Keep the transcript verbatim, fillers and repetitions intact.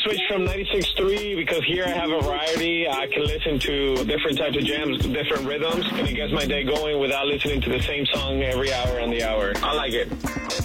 switch from ninety-six point three because here I have a variety. I can listen to different types of jams, different rhythms, and it gets my day going without listening to the same song every hour on the hour. I like it.